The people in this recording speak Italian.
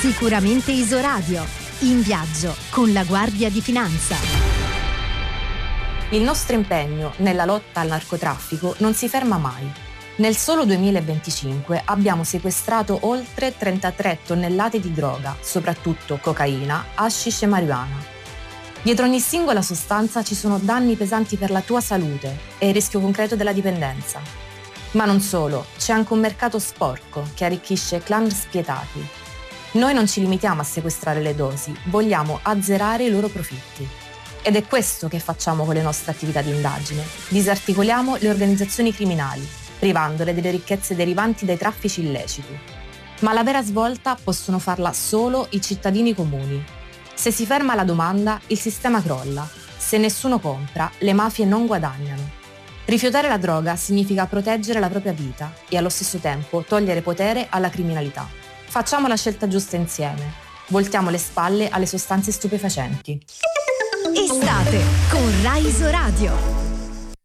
Sicuramente Isoradio, in viaggio con la Guardia di Finanza. Il nostro impegno nella lotta al narcotraffico non si ferma mai. Nel solo 2025 abbiamo sequestrato oltre 33 tonnellate di droga, soprattutto cocaina, hashish e marijuana. Dietro ogni singola sostanza ci sono danni pesanti per la tua salute e il rischio concreto della dipendenza. Ma non solo, c'è anche un mercato sporco che arricchisce clan spietati. Noi non ci limitiamo a sequestrare le dosi, vogliamo azzerare i loro profitti. Ed è questo che facciamo con le nostre attività di indagine. Disarticoliamo le organizzazioni criminali, privandole delle ricchezze derivanti dai traffici illeciti. Ma la vera svolta possono farla solo i cittadini comuni. Se si ferma la domanda, il sistema crolla. Se nessuno compra, le mafie non guadagnano. Rifiutare la droga significa proteggere la propria vita e allo stesso tempo togliere potere alla criminalità. Facciamo la scelta giusta insieme. Voltiamo le spalle alle sostanze stupefacenti. Estate con Rai Isoradio.